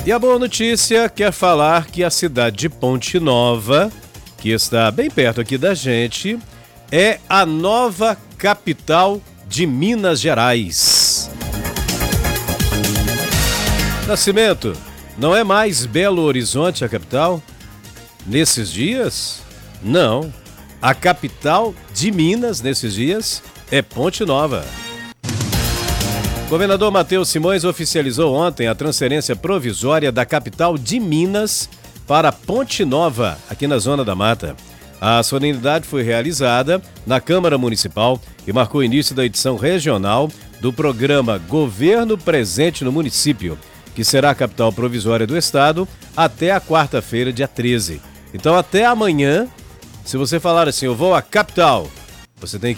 E a boa notícia quer falar que a cidade de Ponte Nova, que está bem perto aqui da gente, é a nova capital de Minas Gerais. Nascimento, não é mais Belo Horizonte a capital? Nesses dias? Não. A capital de Minas, nesses dias, é Ponte Nova. Governador Matheus Simões oficializou ontem a transferência provisória da capital de Minas para Ponte Nova, aqui na Zona da Mata. A solenidade foi realizada na Câmara Municipal e marcou o início da edição regional do programa Governo Presente no Município, que será a capital provisória do estado até a quarta-feira, dia 13. Então, até amanhã, se você falar assim, eu vou à capital, você tem